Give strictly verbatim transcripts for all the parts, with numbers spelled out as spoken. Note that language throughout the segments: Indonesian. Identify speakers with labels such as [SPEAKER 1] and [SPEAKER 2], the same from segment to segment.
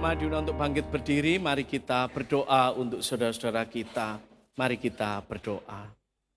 [SPEAKER 1] Maduna untuk bangkit berdiri, mari kita berdoa untuk saudara-saudara kita. Mari kita berdoa.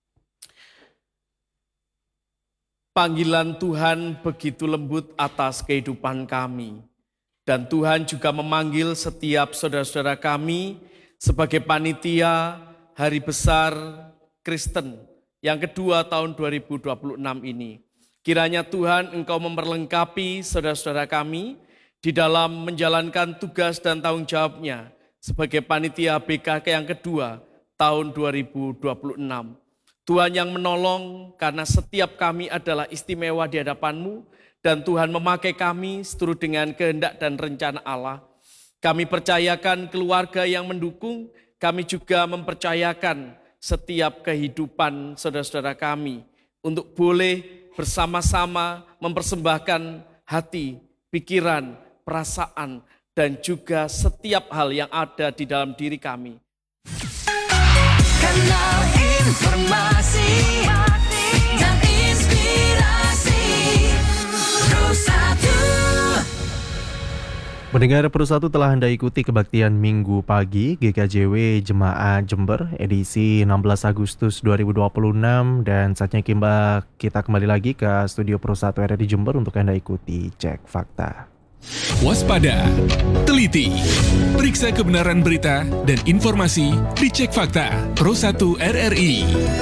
[SPEAKER 1] Panggilan Tuhan begitu lembut atas kehidupan kami. Dan Tuhan juga memanggil setiap saudara-saudara kami sebagai panitia Hari Besar Kristen yang kedua tahun dua ribu dua puluh enam ini. Kiranya Tuhan Engkau memperlengkapi saudara-saudara kami di dalam menjalankan tugas dan tanggung jawabnya sebagai panitia B K K yang kedua tahun dua ribu dua puluh enam. Tuhan yang menolong karena setiap kami adalah istimewa di hadapan-Mu dan Tuhan memakai kami seturut dengan kehendak dan rencana Allah. Kami percayakan keluarga yang mendukung, kami juga mempercayakan setiap kehidupan saudara-saudara kami untuk boleh bersama-sama mempersembahkan hati, pikiran, perasaan, dan juga setiap hal yang ada di dalam diri kami.
[SPEAKER 2] Kanal informasi dan inspirasi Pro satu.
[SPEAKER 3] Pendengar Pro satu telah Anda ikuti kebaktian Minggu pagi G K J W Jemaat Jember edisi enam belas Agustus dua ribu dua puluh enam dan saatnya kita kembali lagi ke studio Pro satu R R I Jember untuk Anda ikuti Cek Fakta.
[SPEAKER 4] Waspada, teliti, periksa kebenaran berita dan informasi di Cek Fakta Pro satu R R I.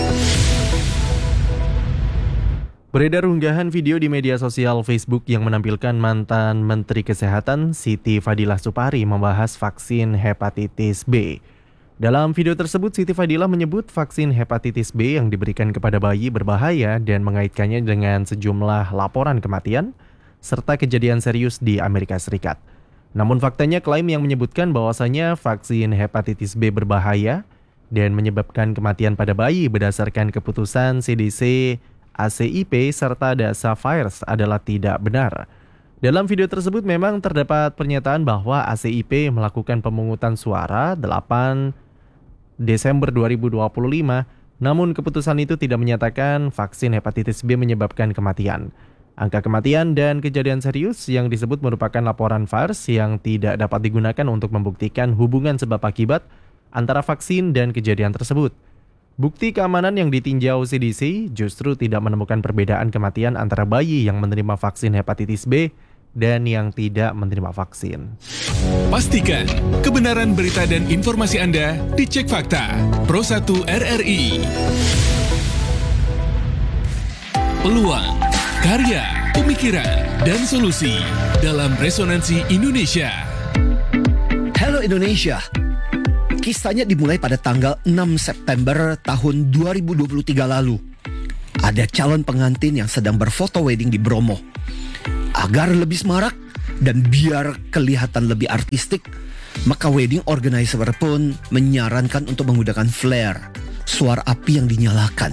[SPEAKER 3] Beredar unggahan video di media sosial Facebook yang menampilkan mantan Menteri Kesehatan Siti Fadilah Supari membahas vaksin hepatitis B. Dalam video tersebut, Siti Fadilah menyebut vaksin hepatitis B yang diberikan kepada bayi berbahaya dan mengaitkannya dengan sejumlah laporan kematian serta kejadian serius di Amerika Serikat. Namun faktanya klaim yang menyebutkan bahwasanya vaksin hepatitis B berbahaya dan menyebabkan kematian pada bayi berdasarkan keputusan C D C, A C I P, serta DASA Virus adalah tidak benar. Dalam video tersebut memang terdapat pernyataan bahwa A C I P melakukan pemungutan suara delapan Desember dua ribu dua puluh lima, namun keputusan itu tidak menyatakan vaksin hepatitis B menyebabkan kematian. Angka kematian dan kejadian serius yang disebut merupakan laporan virus yang tidak dapat digunakan untuk membuktikan hubungan sebab akibat antara vaksin dan kejadian tersebut. Bukti keamanan yang ditinjau C D C justru tidak menemukan perbedaan kematian antara bayi yang menerima vaksin hepatitis B dan yang tidak menerima vaksin.
[SPEAKER 4] Pastikan kebenaran berita dan informasi Anda di Cek Fakta Pro satu R R I. Peluang, karya, pemikiran, dan solusi dalam Resonansi Indonesia.
[SPEAKER 5] Halo Indonesia. Kisahnya dimulai pada tanggal enam September tahun dua ribu dua puluh tiga lalu. Ada calon pengantin yang sedang berfoto wedding di Bromo. Agar lebih semarak dan biar kelihatan lebih artistik, maka wedding organizer pun menyarankan untuk menggunakan flare, suara api yang dinyalakan.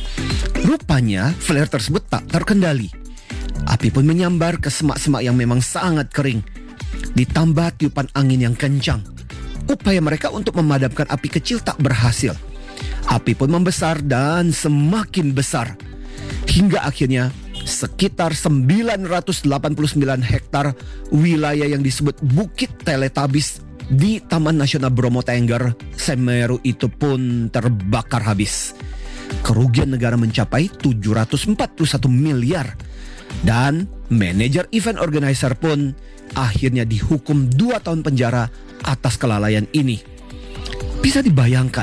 [SPEAKER 5] Rupanya flare tersebut tak terkendali. Api pun menyambar ke semak-semak yang memang sangat kering. Ditambah tiupan angin yang kencang. Upaya mereka untuk memadamkan api kecil tak berhasil. Api pun membesar dan semakin besar. Hingga akhirnya sekitar sembilan ratus delapan puluh sembilan hektar wilayah yang disebut Bukit Teletabis di Taman Nasional Bromo Tengger, Semeru itu pun terbakar habis. Kerugian negara mencapai tujuh ratus empat puluh satu miliar. Dan manajer event organizer pun akhirnya dihukum dua tahun penjara atas kelalaian ini. Bisa dibayangkan,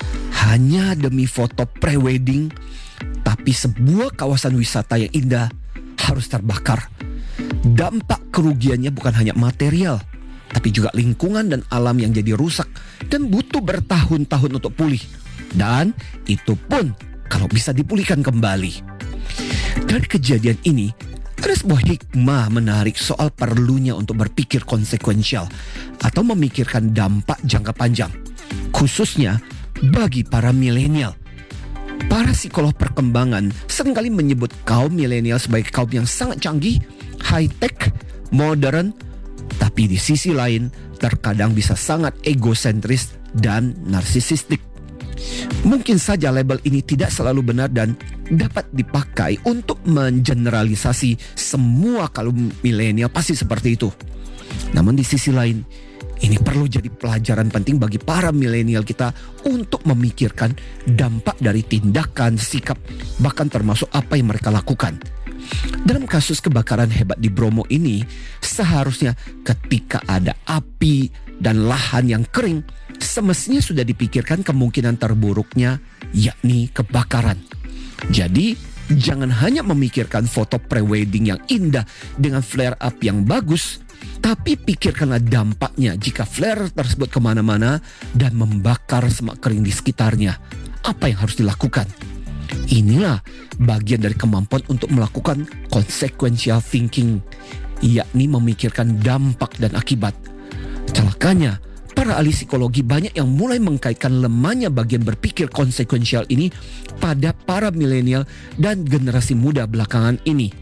[SPEAKER 5] hanya demi foto pre-wedding, tapi sebuah kawasan wisata yang indah harus terbakar. Dampak kerugiannya bukan hanya material, tapi juga lingkungan dan alam yang jadi rusak dan butuh bertahun-tahun untuk pulih. Dan itu pun kalau bisa dipulihkan kembali. Dari kejadian ini, ada sebuah hikmah menarik soal perlunya untuk berpikir konsekuensial atau memikirkan dampak jangka panjang, khususnya bagi para milenial. Para psikolog perkembangan seringkali menyebut kaum milenial sebagai kaum yang sangat canggih, high-tech, modern, tapi di sisi lain terkadang bisa sangat egosentris dan narsisistik. Mungkin saja label ini tidak selalu benar dan dapat dipakai untuk mengeneralisasi semua kaum milenial pasti seperti itu. Namun di sisi lain, Ini perlu jadi pelajaran penting bagi para milenial kita untuk memikirkan dampak dari tindakan, sikap, bahkan termasuk apa yang mereka lakukan. Dalam kasus kebakaran hebat di Bromo ini, seharusnya ketika ada api dan lahan yang kering, semestinya sudah dipikirkan kemungkinan terburuknya, yakni kebakaran. Jadi, jangan hanya memikirkan foto pre-wedding yang indah dengan flare up yang bagus, tapi pikirkanlah dampaknya jika flare tersebut kemana-mana dan membakar semak kering di sekitarnya. Apa yang harus dilakukan? Inilah bagian dari kemampuan untuk melakukan consequential thinking, yakni memikirkan dampak dan akibat. Celakanya, para ahli psikologi banyak yang mulai mengkaitkan lemahnya bagian berpikir consequential ini pada para milenial dan generasi muda belakangan ini.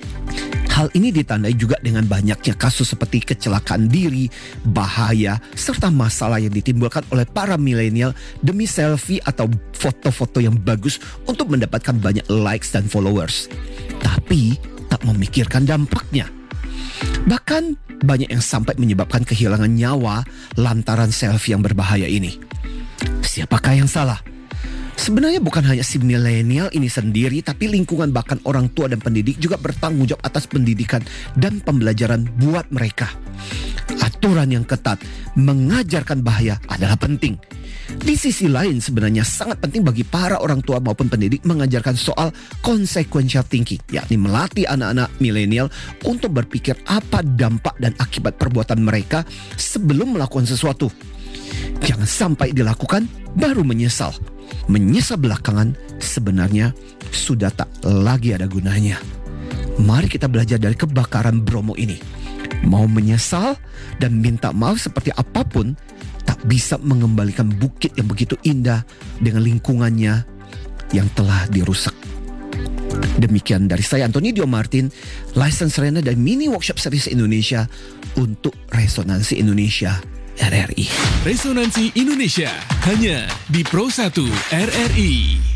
[SPEAKER 5] Hal ini ditandai juga dengan banyaknya kasus seperti kecelakaan diri, bahaya, serta masalah yang ditimbulkan oleh para milenial demi selfie atau foto-foto yang bagus untuk mendapatkan banyak likes dan followers. Tapi tak memikirkan dampaknya. Bahkan banyak yang sampai menyebabkan kehilangan nyawa lantaran selfie yang berbahaya ini. Siapakah yang salah? Sebenarnya bukan hanya si milenial ini sendiri, tapi lingkungan bahkan orang tua dan pendidik juga bertanggung jawab atas pendidikan dan pembelajaran buat mereka. Aturan yang ketat mengajarkan bahaya adalah penting. Di sisi lain sebenarnya sangat penting bagi para orang tua maupun pendidik mengajarkan soal consequential thinking, yakni melatih anak-anak milenial untuk berpikir apa dampak dan akibat perbuatan mereka sebelum melakukan sesuatu. Jangan sampai dilakukan baru menyesal. Menyesal belakangan sebenarnya sudah tak lagi ada gunanya. Mari kita belajar dari kebakaran Bromo ini. Mau menyesal dan minta maaf seperti apapun, tak bisa mengembalikan bukit yang begitu indah dengan lingkungannya yang telah dirusak. Demikian dari saya Antoni Dio Martin, License Rena dan Mini Workshop Series Indonesia untuk Resonansi Indonesia R R I.
[SPEAKER 4] Resonansi Indonesia hanya di Pro satu R R I.